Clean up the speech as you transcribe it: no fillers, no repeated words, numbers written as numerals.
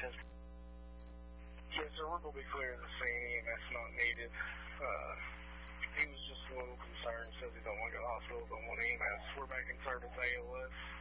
Yes, sir, we're going to be clearing the scene. EMS not needed. He was just a little concerned, says he don't want to go to the hospital, don't want EMS. We're back in service ALS.